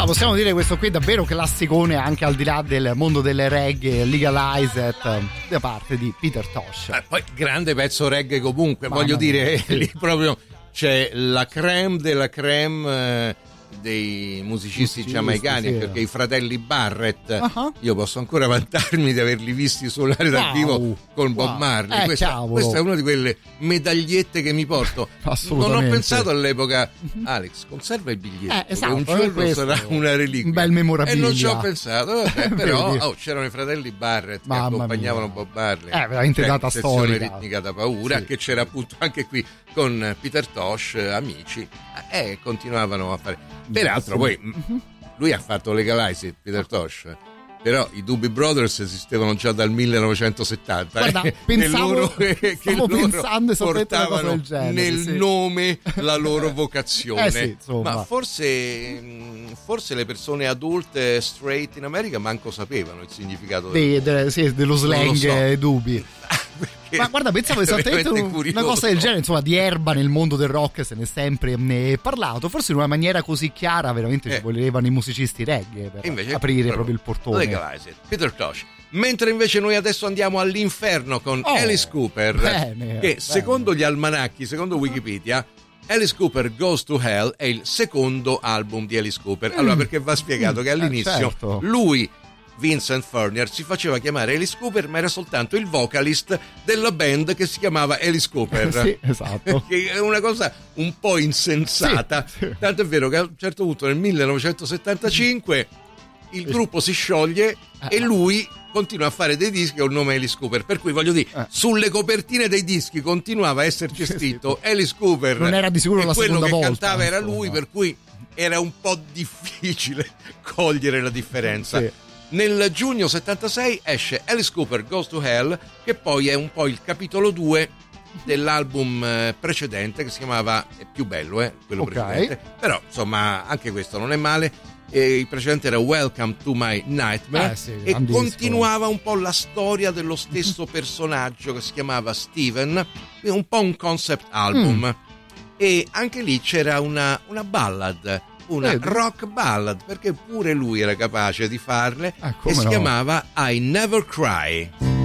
possiamo dire questo qui è davvero classicone anche al di là del mondo del reggae, Legalize It, da parte di Peter Tosh. Poi grande pezzo reggae comunque, Mamma voglio dire, mia, lì proprio c'è la crème della crème dei musicisti giamaicani, sì. perché i fratelli Barrett, Uh-huh. io posso ancora vantarmi di averli visti suonare dal vivo con Bob Marley. Questa è una di quelle medagliette che mi porto. Non ho pensato all'epoca, Alex, conserva i biglietti, esatto, che un giorno sarà una reliquia, un bel memorabilia, e non ci ho pensato. Però c'erano i fratelli Barrett che accompagnavano Bob Marley, veramente data storica, ritmica da paura, che c'era appunto anche qui con Peter Tosh, amici, e continuavano a fare. Peraltro poi lui ha fatto Legalize It, Peter Tosh, però i Doobie Brothers esistevano già dal 1970. Guarda, pensando esattamente portavano del genere, nel nome la loro vocazione. Ma forse le persone adulte straight in America manco sapevano il significato dello slang Doobie. Ma guarda, pensavo esattamente una cosa del genere, insomma, di erba nel mondo del rock se ne è sempre parlato, forse in una maniera così chiara veramente ci volevano i musicisti reggae per aprire proprio il portone. Legalize It, Peter Tosh. Mentre invece noi adesso andiamo all'inferno con Alice Cooper, secondo gli almanacchi, secondo Wikipedia, Alice Cooper Goes to Hell è il secondo album di Alice Cooper. Allora, perché va spiegato che all'inizio lui, Vincent Furnier, si faceva chiamare Alice Cooper, ma era soltanto il vocalist della band che si chiamava Alice Cooper. Sì, esatto. Che è una cosa un po' insensata. Sì. Tanto è vero che a un certo punto nel 1975 il gruppo si scioglie e lui continua a fare dei dischi con il nome Alice Cooper, per cui voglio dire, sulle copertine dei dischi continuava a esserci scritto Alice Cooper. Non era di sicuro la seconda volta. Quello che cantava era lui, per cui era un po' difficile cogliere la differenza. Sì. Nel giugno 76 esce Alice Cooper Goes to Hell, che poi è un po' il capitolo 2 dell'album precedente, che si chiamava Più bello, quello precedente. Però insomma anche questo non è male. Il precedente era Welcome to My Nightmare, e continuava un po' la storia dello stesso personaggio che si chiamava Steven, un po' un concept album. E anche lì c'era una ballad, una rock ballad, perché pure lui era capace di farle, e si chiamava I Never Cry.